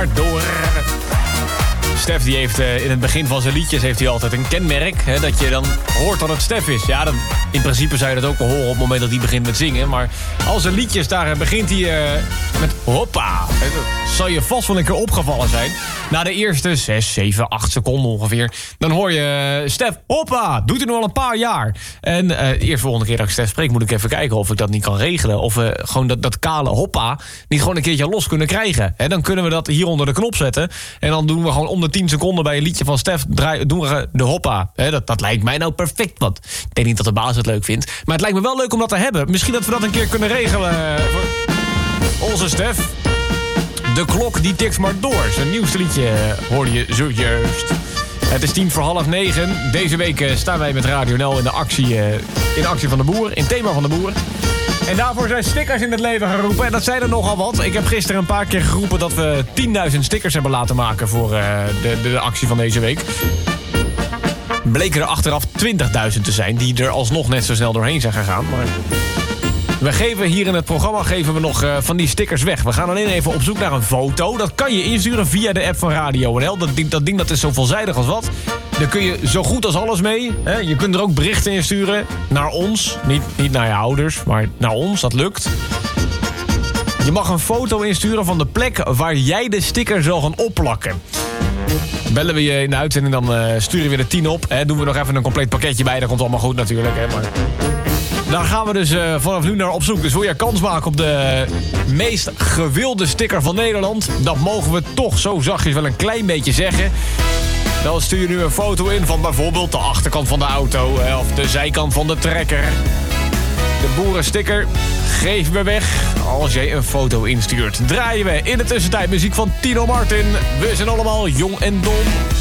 maar door. Stef die heeft in het begin van zijn liedjes heeft hij altijd een kenmerk. Hè, dat je dan hoort dat het Stef is. Ja, dan, in principe zou je dat ook al horen op het moment dat hij begint met zingen. Maar als zijn liedjes, daar begint hij met hoppa. Dat zal je vast wel een keer opgevallen zijn. Na de eerste 6, 7, 8 seconden ongeveer. Dan hoor je Stef, hoppa, doet hij nog al een paar jaar. En de eerste volgende keer dat ik Stef spreek moet ik even kijken of ik dat niet kan regelen. Of we gewoon dat kale hoppa niet gewoon een keertje los kunnen krijgen. En dan kunnen we dat hier onder de knop zetten. En dan doen we gewoon om de 10 seconden bij een liedje van Stef doen we de hoppa. Dat lijkt mij nou perfect. Want ik denk niet dat de baas het leuk vindt. Maar het lijkt me wel leuk om dat te hebben. Misschien dat we dat een keer kunnen regelen voor onze Stef. De klok die tikt maar door. Zijn nieuwste liedje hoorde je zojuist. Het is 9:10. Deze week staan wij met Radio NL in de actie van de boer. In het thema van de boer. En daarvoor zijn stickers in het leven geroepen. En dat zijn er nogal wat. Ik heb gisteren een paar keer geroepen dat we 10.000 stickers hebben laten maken voor de actie van deze week. Bleken er achteraf 20.000 te zijn die er alsnog net zo snel doorheen zijn gegaan. Maar we geven hier in het programma nog van die stickers weg. We gaan alleen even op zoek naar een foto. Dat kan je insturen via de app van Radio NL. Dat ding dat is zo veelzijdig als wat. Daar kun je zo goed als alles mee. Hè? Je kunt er ook berichten insturen naar ons. Niet naar je ouders, maar naar ons. Dat lukt. Je mag een foto insturen van de plek waar jij de sticker zal gaan opplakken. Bellen we je in de uitzending, dan sturen we er 10 op. Hè? Doen we nog even een compleet pakketje bij. Dat komt allemaal goed natuurlijk. Hè? Maar daar gaan we dus vanaf nu naar op zoek. Dus wil je kans maken op de meest gewilde sticker van Nederland? Dat mogen we toch zo zachtjes wel een klein beetje zeggen. Dan stuur je nu een foto in van bijvoorbeeld de achterkant van de auto of de zijkant van de trekker. De boerensticker geven we weg als jij een foto instuurt. Draaien we in de tussentijd muziek van Tino Martin. We zijn allemaal jong en dom.